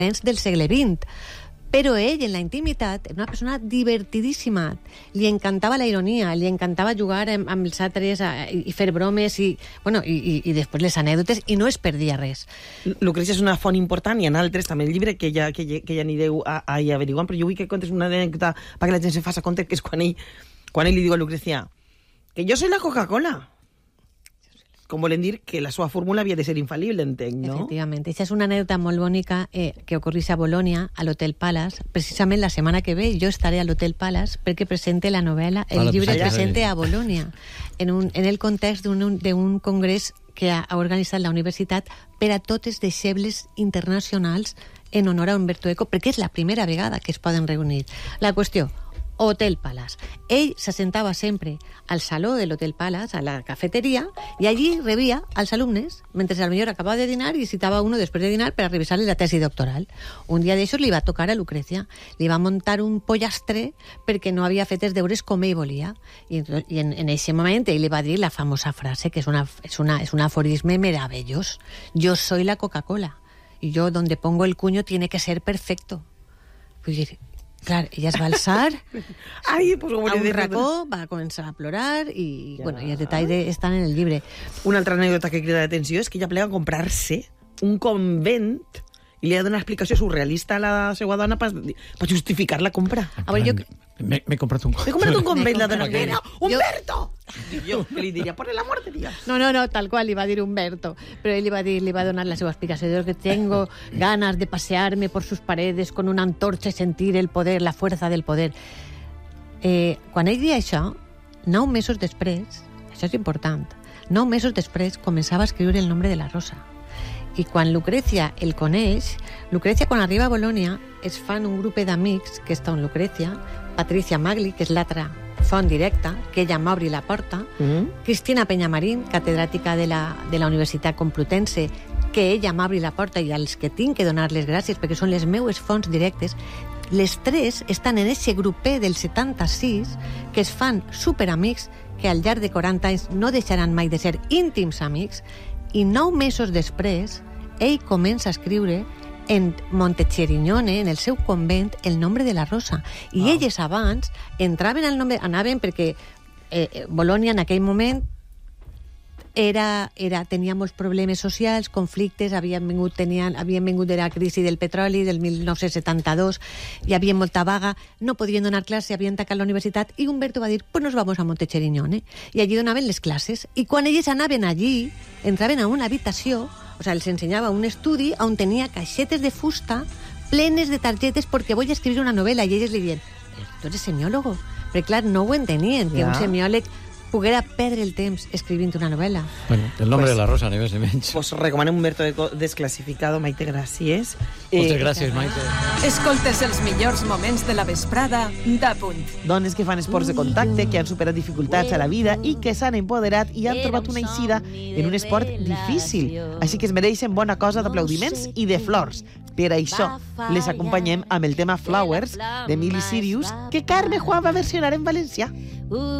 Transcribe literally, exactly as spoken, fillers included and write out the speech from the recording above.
del segle vint. Però ell, en la intimitat, era una persona divertidíssima. Li encantava la ironia, li encantava jugar amb, amb els altres a, i fer bromes i, bueno, i, i, i després les anècdotes, i no es perdia res. Lucrecia és una font important, i en altres també el llibre que ja, que ja, que ja anireu a, a averiguant, però jo vull que contes una anècdota perquè la gent se faci compte, que és quan ell, quan ell li diu a Lucrecia que jo soy la Coca-Cola. Com volen dir que la seva fórmula havia de ser infal·lible, entenc, no? Efectivament. Aquesta és una anècdota molt bonica eh, que ocorreix a Bolònia, a l'Hotel Palace. Precisament la setmana que ve jo estaré a l'Hotel Palace perquè presente la novel·la, el ah, llibre pues presente a Bolònia, en, un, en el context d'un congrés que ha organitzat la universitat per a totes deixebles internacionals en honor a Umberto Eco, perquè és la primera vegada que es poden reunir. La qüestió, Hotel Palace. Ell s'assentava sempre al saló de l'Hotel Palace, a la cafeteria, i allí rebia als alumnes, mentre el millor acabava de dinar i citava uno després de dinar per a revisar-li la tesi doctoral. Un dia d'això li va tocar a Lucrecia. Li va muntar un pollastre perquè no havia fet els deures com ell volia. I, i en, en aquest moment ell li va dir la famosa frase, que és, una, és, una, és un aforisme meravellós. Yo soy la Coca-Cola. Y yo donde pongo el cuño tiene que ser perfecto. Vull dir, clar, ella es va alçar Ai, pues, a un racó, va començar a plorar i, ja. bueno, i els detalls estan en el llibre. Una altra anècdota que crida l'atenció és que ella plega a comprar-se un convent i li ha donat una explicació surrealista a la seva dona per justificar la compra. A veure, jo... Me, me he comprado un... Me he comprado un convent, la dona. Mira, ¡Humberto! Jo, que li diria, por el amor de Dios. No, no, no, tal qual, li va dir Humberto. Però ell li va, dir, li va donar la seva explicació. Diu que tengo ganas de pasearme por sus paredes con una antorcha y sentir el poder, la fuerza del poder. Eh, quan ell dia això, nou mesos després, això és important, nou mesos després començava a escriure el nombre de la Rosa. I quan Lucrecia el coneix, Lucrecia quan arriba a Bolònia es fan un grup d'amics que està amb Lucrecia, Patricia Magli, que és l'altra font directa, que ella m'obri la porta, mm-hmm. Cristina Peñamarín, catedràtica de la, de la Universitat Complutense, que ella m'obri la porta i als que tinc que donar les gràcies perquè són les meues fonts directes. Les tres estan en aquest grupet del setanta-sis que es fan superamics, que al llarg de quaranta anys no deixaran mai de ser íntims amics, i nou mesos després ell comença a escriure en Montecherignone, en el seu convent, el nombre de la Rosa. I wow. elles abans entraven al nombre, anaven perquè eh, Bolònia en aquell moment era, era, tenia molts problemes socials, conflictes, havien vingut, tenien, havien vingut de la crisi del petroli del mil nou-cents setanta-dos, hi havia molta vaga, no podien donar classe, havien tancat la universitat, i Humberto va dir, pues nos vamos a Montecherignone, i allí donaven les classes, i quan ells anaven allí, entraven a una habitació, o sea, els ensenyava un estudi on tenia caixetes de fusta plenes de targetes perquè vull escriure una novel·la, i ells li diuen, tu eres semiòlogo? Perquè clar, no ho entenien, que ja. un semiòleg poguera perdre el temps escrivint una novel·la. Bueno, el nombre pues, de la Rosa, ni més ni menys. Pues recomanem Humberto Eco desclassificado. Maite, gràcies. Moltes eh, gràcies, Maite. Escoltes els millors moments de la vesprada d'A Punt. Dones que fan esports de contacte, que han superat dificultats a la vida i que s'han empoderat i han trobat una eixida en un esport difícil. Així que es mereixen bona cosa d'aplaudiments i de flors. Per això les acompanyem amb el tema Flowers, d'Emili Sirius, que Carme Juan va versionar en valencià.